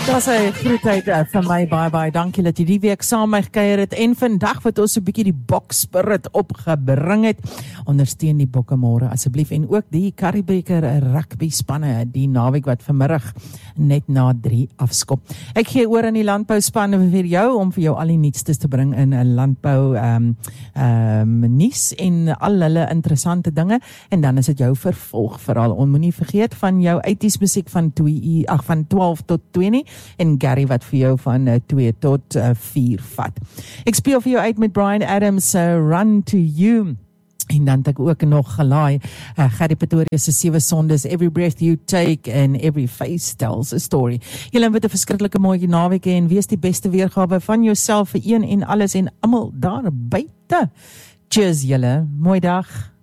Dat is 'n groetheid van my, baie dankie dat jy die week saam met my gekuier het en vandag wat ons 'n bietjie die bokspirit opgebring het. Ondersteun die bokke môre asseblief en ook die Curriebeeker rugby spanne die naweek wat vanmiddag net na 3 afskop. Ek gee oor aan die landbouspan vir jou om vir jou al die nuutstes te bring in 'n landbou nuus en al hulle interessante dinge en dan is dit jou vervolg veral. Moenie vergeet van jou 80s musiek van 12 tot 2 nie. En Gary wat vir jou van 2 tot 4 vat. Ek speel vir jou uit met Bryan Adams, Run to You. En dan het ek ook nog gelaai, Gary Pretoria se 7 sondes, Every Breath You Take and Every Face Tells a Story. Julle moet 'n verskriklike mooi naweek hê en wees die beste weergawe van jouself vir een en alles en almal daar buite. Cheers julle, mooi dag.